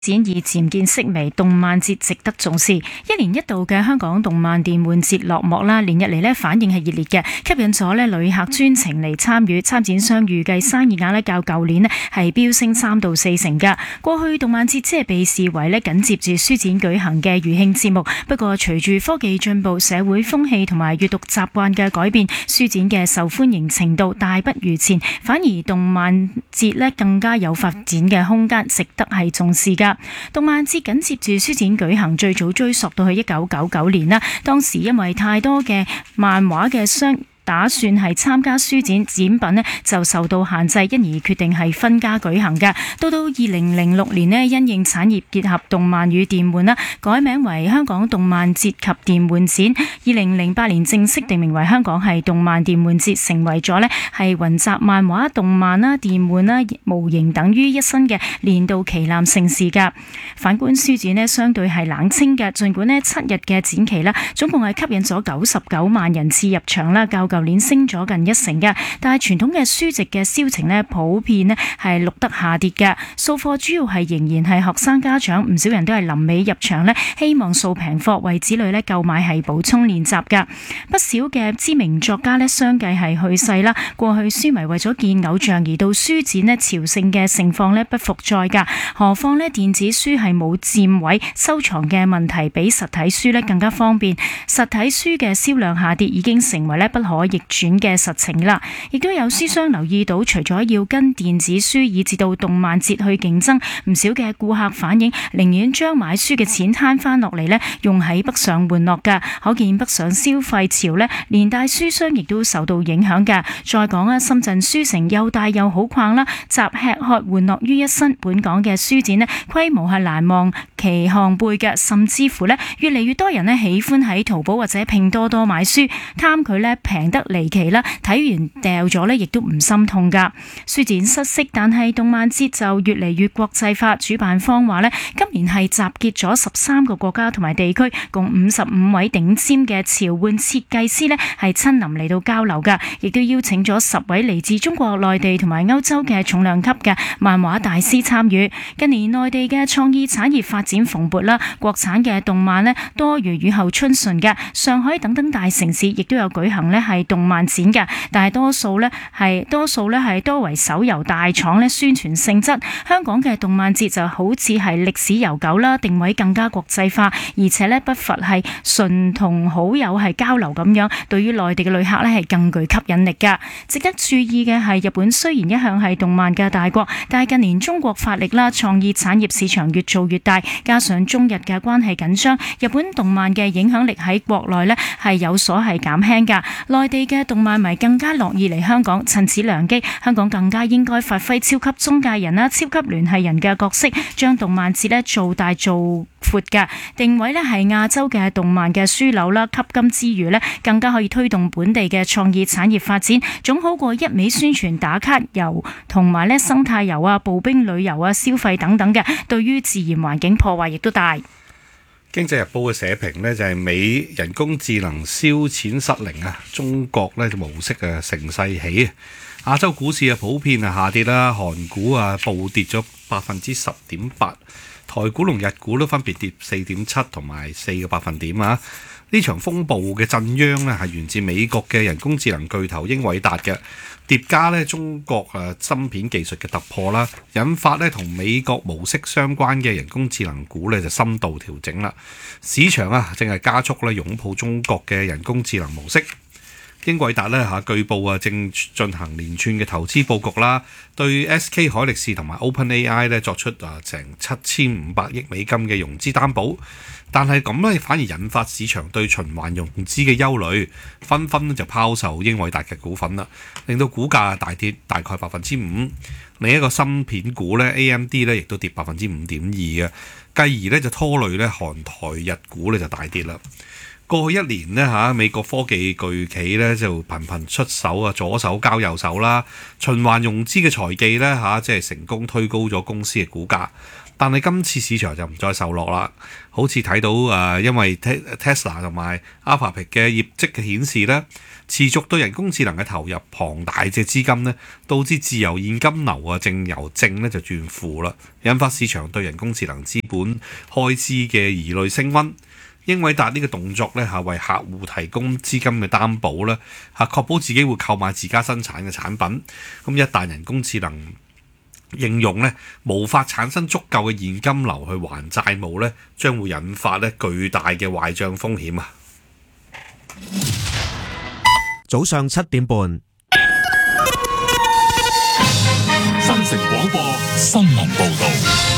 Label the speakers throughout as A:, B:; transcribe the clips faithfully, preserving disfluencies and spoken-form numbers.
A: 展以漸見式微，動漫節值得重視。一年一度嘅香港動漫電玩節落幕啦，連日嚟呢反應係熱烈嘅，吸引咗呢旅客專程嚟參與。參展商預計生意額呢較舊年呢係飆升三到四成㗎。過去動漫節只係被視為呢緊接住書展舉行嘅餘興節目，不過隨住科技進步、社會風氣同埋閱讀習慣嘅改變，書展嘅受歡迎程度大不如前，反而動漫節呢更加有發展嘅空間，值得係重視㗎。動漫節緊接住書展舉行，最早追溯到去一九九九年啦。當時因為太多嘅漫畫嘅商打算係參加書展，展品呢就受到限制，因而決定係分家舉行嘅。到到二零零六年呢，因應產業結合動漫與電玩啦，改名為香港動漫節及電玩展。二零零八年正式定名為香港係動漫電玩節，成為咗呢係雲集漫畫、動漫啦、電玩啦、模型等於一身嘅年度旗艦盛事㗎。反觀書展呢，相對係冷清嘅，儘管呢七日嘅展期啦，總共係吸引咗九十九萬人次入場啦，較舊年升咗近一成嘅，但係傳統嘅書籍嘅銷情呢，普遍呢係錄得下跌嘅。掃貨主要係仍然係學生家長，唔少人都係臨尾入場呢，希望掃平貨，為子女呢購買係補充練習㗎。不少嘅知名作家呢，相繼係去世啦。過去書迷為咗見偶像而到書展呢，朝聖嘅盛況呢不復再㗎。何況呢電子書係冇佔位，收藏嘅問題比實體書呢更加方便。實體書嘅銷量下跌已經成為呢不可逆轉嘅實情啦，亦都有書商留意到，除咗要跟電子書以至到動漫節去競爭，唔少嘅顧客反映寧願將買書嘅錢慳翻落嚟呢，用喺北上玩樂㗎。可見北上消費潮呢，連帶書商亦都受到影響㗎。再講啊，深圳書城又大又好逛啦，集吃喝玩樂於一身。本港嘅書展呢，規模係難望其項背嘅，甚至乎呢，越嚟越多人呢喜歡喺淘寶或者拼多多買書，貪佢呢平得離奇啦，睇完掉咗呢亦都唔心痛噶。書展失色，但係動漫節就越嚟越國際化。主辦方話呢，今年係集結咗十三個國家同埋地區，共五十五位頂尖嘅潮玩設計師呢係親臨嚟到交流噶，亦都邀請咗十位嚟自中國內地同埋歐洲嘅重量級嘅漫畫大師參與。近年內地嘅創意產業發展蓬勃啦，國產嘅動漫呢多如雨後春筍嘅。上海等等大城市亦都有舉行呢係動漫展嘅，但係多數呢係多數呢係多為手遊大廠呢宣傳性質。香港嘅動漫節就好似係歷史悠久啦，定位更加國際化，而且呢不乏係純同好友係交流咁樣，對於內地嘅旅客呢係更具吸引力㗎。值得注意嘅係，日本雖然一向係動漫嘅大國，但係近年中國發力啦，創意產業市場越做越大，加上中日嘅關係緊張，日本動漫嘅影響力喺國內呢係有所係減輕㗎。內地嘅動漫迷更加樂意嚟香港，趁此良機，香港更加應該發揮超級中介人啦、超級聯繫人嘅角色，將動漫節呢做大做闊㗎，定位呢係亞洲嘅動漫嘅樞紐啦，吸金之餘呢，更加可以推動本地嘅創意產業發展，總好過一味宣傳打卡遊同埋呢生態遊啊、步兵旅遊啊、消費等等嘅，對於自然環境破壞亦都大。
B: 經濟日報嘅社評呢，就係美人工智能燒錢失靈啊，中國呢模式啊乘勢起啊，亞洲股市啊普遍啊下跌啦，韓股啊暴跌咗百分之十點八，台股同日股都分別跌四點七同埋四個百分點啊。呢場風暴嘅震央呢，係源自美國嘅人工智能巨頭英偉達嘅，疊加呢中國誒芯片技術嘅突破啦，引發呢同美國模式相關嘅人工智能股呢就深度調整啦。市場啊正係加速咧擁抱中國嘅人工智能模式。英偉達呢，嚇據報啊正進行連串嘅投資佈局啦，對 S K 海力士同埋 OpenAI 呢作出啊成七千五百億美金嘅融資擔保。但係咁咧，反而引發市場對循環融資嘅憂慮，紛紛就拋售英偉達嘅股份啦，令到股價大跌大概百分之五。另一個芯片股咧 A M D 咧，亦都跌百分之五點二嘅，繼而咧就拖累咧韓台日股咧就大跌啦。過去一年呢，嚇美國科技巨企咧就頻頻出手啊，左手交右手啦，循環融資嘅財技咧嚇，即係成功推高咗公司嘅股價。 但係今次市場就唔再受落啦，好似睇到誒、呃，因為 Tesla 同埋 Alphabet 嘅業績嘅顯示咧，持續對人工智能嘅投入龐大嘅資金咧，導致自由現金流啊淨由正咧就轉負啦，引發市場對人工智能資本開支嘅疑慮升溫。英偉達呢個動作咧係為客戶提供資金嘅擔保咧，係確保自己會購買自家生產嘅產品。咁一旦人工智能應用咧無法產生足夠嘅現金流去還債務咧，將會引發咧巨大嘅壞帳風險啊！
C: 早上七點半，
D: 新城廣播新聞報導。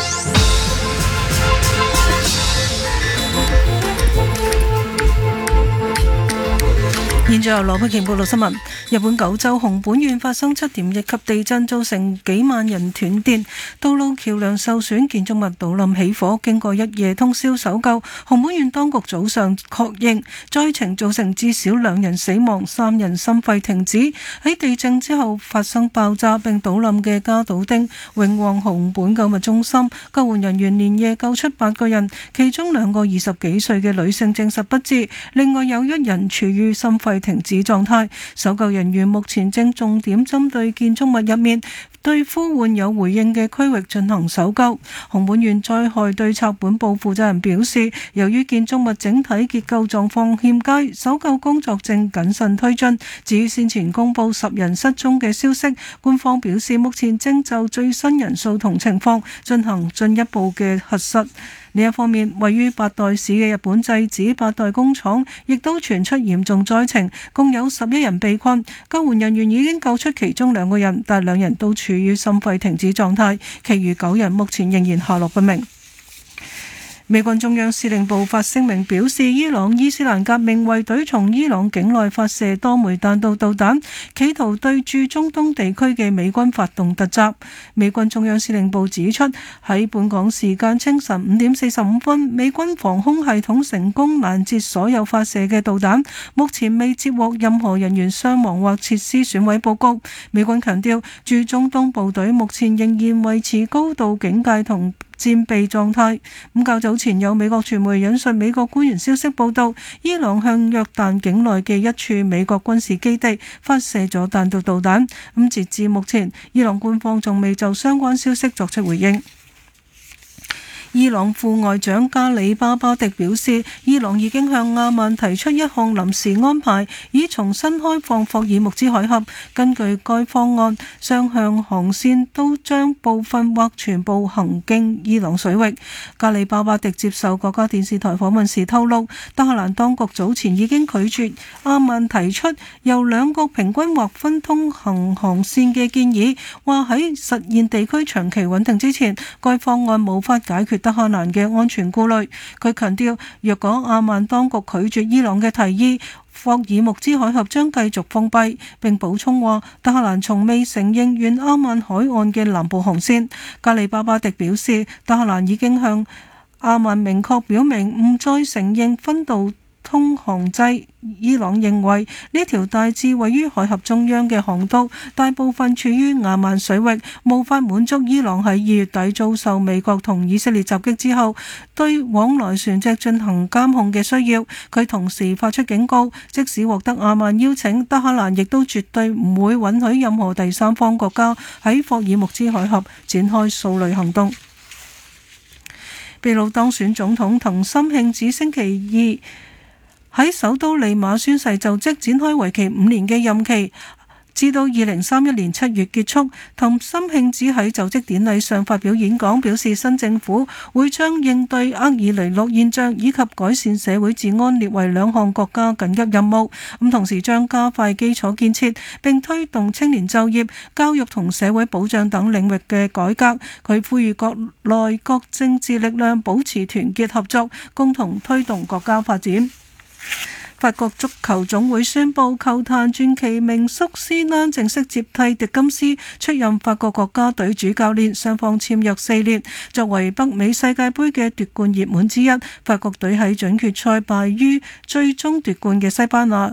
E: 現在由羅佩瓊報道新聞。日本九州熊本縣發生七點一級地震，造成幾萬人斷電，道路橋梁受損，建築物倒冧起火。經過一夜通宵搜救，熊本縣當局早上確認災情造成至少兩人死亡，三人心肺停止。喺地震之後發生爆炸並倒冧嘅加島町永旺熊本購物中心，救援人員連夜救出八個人，其中兩個二十幾歲嘅女性證實不治，另外有一人處於心肺停止狀態。搜救人員目前正重點針對建築物入面對呼喚有回應嘅區域進行搜救。熊本縣災害對策本部負責人表示，由於建築物整體結構狀況欠佳，搜救工作正謹慎推進。至於先前公布十人失蹤嘅消息，官方表示目前正就最新人數同情況進行進一步嘅核實。另一方面，位於八代市嘅日本製紙八代工廠亦都傳出嚴重災情，共有十一人被困。救援人員已經救出其中兩個人，但兩人都處於心肺停止狀態，其餘九人目前仍然下落不明。美軍中央司令部發聲明表示，伊朗伊斯蘭革命衛隊從伊朗境內發射多枚彈道導彈，企圖對駐中東地區嘅美軍發動突襲。美軍中央司令部指出，喺本港時間清晨五點四十五分，美軍防空系統成功攔截所有發射嘅導彈，目前未接獲任何人員傷亡或設施損毀報告。美軍強調，駐中東部隊目前仍然維持高度警戒同戰備狀態。咁較早前有美國傳媒引述美國官員消息報道，伊朗向約旦境內嘅一處美國軍事基地發射咗彈道導彈。咁截至目前，伊朗官方仲未就相關消息作出回應。伊朗副外長加里巴巴迪表示，伊朗已經向阿曼提出一項臨時安排，以重新開放霍爾木茲海峽。根據該方案，雙向航線都將部分或全部行經伊朗水域。加里巴巴迪接受國家電視台訪問時透露，德黑蘭當局早前已經拒絕阿曼提出由兩國平均劃分通行航線嘅建議，話喺實現地區長期穩定之前，該方案無法解決德黑蘭嘅安全顧慮。佢強調，若果阿曼當局拒絕伊朗嘅提議，霍爾木茲海峽將繼續封閉。並補充話，德黑蘭從未承認沿阿曼海岸嘅南部航線。加里巴巴迪表示，德黑蘭已經向阿曼明確表明唔再承認分道通航制。伊朗認為呢條大致位於海峽中央嘅航道，大部分處於阿曼水域，無法滿足伊朗喺二月底遭受美國同以色列襲擊之後對往來船隻進行監控嘅需要。佢同時發出警告，即使獲得阿曼邀請，德黑蘭亦都絕對唔會允許任何第三方國家喺霍爾木茲海峽展開掃雷行動。秘魯當選總統藤森慶子星期二喺首都利馬宣誓就職，展開為期五年嘅任期，至到二零三一年七月結束。藤森慶子喺就職典禮上發表演講，表示新政府會將應對厄爾尼諾現象以及改善社會治安列為兩項國家緊急任務。咁同時將加快基礎建設，並推動青年就業、教育同社會保障等領域嘅改革。佢呼籲國內各政治力量保持團結合作，共同推動國家發展。法國足球總會宣布，球壇傳奇名宿斯丹正式接替迪金斯出任法國國家隊主教練，雙方簽約四年。作為北美世界盃嘅奪冠熱門之一，法國隊喺準決賽敗於最終奪冠嘅西班牙。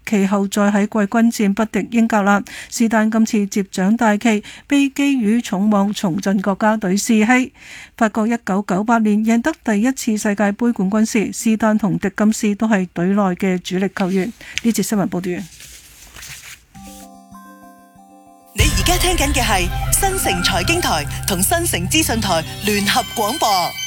E: 其後再喺季軍戰不敵英格蘭。是但今次接掌大旗，被寄予重望重振國家隊士氣。法國一九九八年贏得第一次世界盃冠軍時，是但同迪金斯都係隊內嘅主力球員。呢節新聞報道完。
F: 你而家聽緊嘅係新城財經台同新城資訊台聯合廣播。